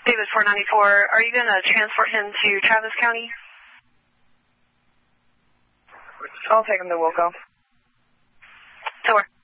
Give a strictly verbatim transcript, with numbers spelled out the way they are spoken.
David four ninety-four, are you going to transport him to Travis County? I'll take him to Wilco. Tour.